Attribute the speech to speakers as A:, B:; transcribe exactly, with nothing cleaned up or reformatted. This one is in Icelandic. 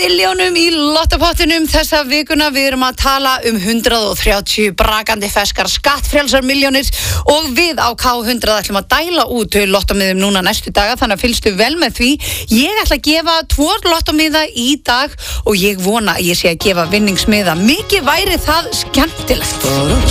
A: milljónum í lottapottinum þessa vikuna. Við erum að tala um hundrað og þrjátíu brakandi ferskar skattfrjálsar milljónir og við á K hundrað ætlum að dæla út lottómiðum núna næstu daga, þannig að fylgstu vel með því. Ég ætla að gefa tvo lottómiða í dag og ég vona að ég sé að gefa vinningsmiða. Mikið væri það skemmtilegt.